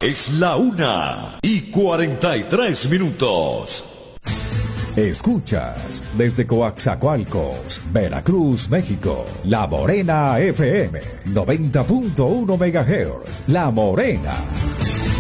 Es la 1:43. Escuchas desde Coaxacualcos, Veracruz, México, La Morena FM, 90.1 MHz, La Morena.